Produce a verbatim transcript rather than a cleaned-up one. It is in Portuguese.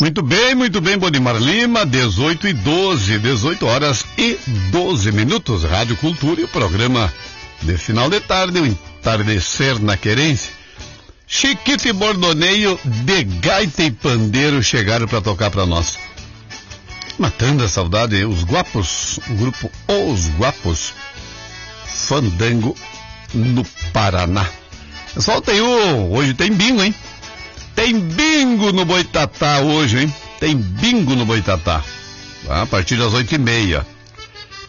Muito bem, muito bem, Bonimar Lima, dezoito e doze, dezoito horas e doze minutos, Rádio Cultura e o programa de final de tarde, o entardecer na querência. Chiquito e Bordoneio de gaita e pandeiro chegaram para tocar para nós. Matando a saudade, os Guapos, o grupo Os Guapos, Fandango no Paraná. Pessoal, tem o, hoje tem bingo, hein? Tem bingo no Boitatá hoje, hein? Tem bingo no Boitatá. A partir das oito e meia.